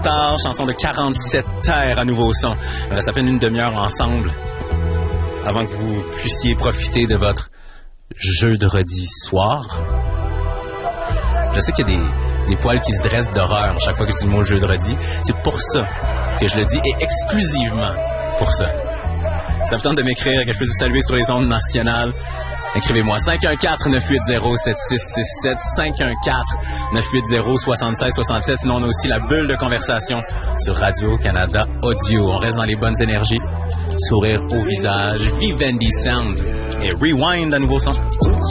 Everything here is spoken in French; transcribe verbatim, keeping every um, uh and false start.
Tard, chanson de quarante-sept terres à nouveau son. Il reste à peine une demi-heure ensemble avant que vous puissiez profiter de votre jeudi soir. Je sais qu'il y a des, des poils qui se dressent d'horreur chaque fois que je dis le mot jeudi. C'est pour ça que je le dis et exclusivement pour ça. Ça vous tente de m'écrire, que je puisse vous saluer sur les ondes nationales. Écrivez-moi cinq un quatre, neuf huit zéro, sept six six sept, cinq un quatre, neuf huit zéro, six six six sept. Sinon, on a aussi la bulle de conversation sur Radio-Canada Audio. On reste dans les bonnes énergies. Sourire au visage, Vivendi Sound et Rewind à nouveau son.